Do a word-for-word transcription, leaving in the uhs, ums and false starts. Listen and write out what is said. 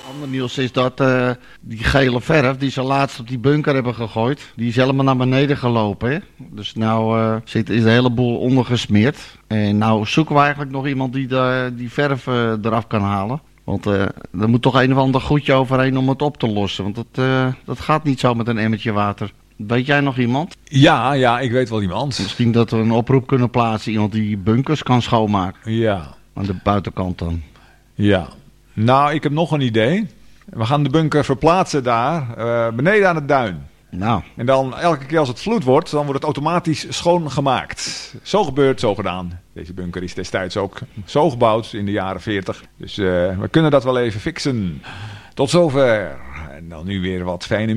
Ander nieuws is dat uh, die gele verf die ze laatst op die bunker hebben gegooid, die is helemaal naar beneden gelopen. Hè? Dus nou uh, zit, is de hele boel ondergesmeerd. En nou zoeken we eigenlijk nog iemand die de, die verf uh, eraf kan halen. Want uh, er moet toch een of ander goedje overheen om het op te lossen. Want dat, uh, dat gaat niet zo met een emmertje water. Weet jij nog iemand? Ja, ja, ik weet wel iemand. Misschien dat we een oproep kunnen plaatsen. Iemand die bunkers kan schoonmaken. Ja. Aan de buitenkant dan. Ja. Nou, ik heb nog een idee. We gaan de bunker verplaatsen daar, uh, beneden aan het duin. Nou. En dan elke keer als het vloed wordt, dan wordt het automatisch schoongemaakt. Zo gebeurt, zo gedaan. Deze bunker is destijds ook zo gebouwd in de jaren veertig. Dus uh, we kunnen dat wel even fixen. Tot zover. En dan nu weer wat fijne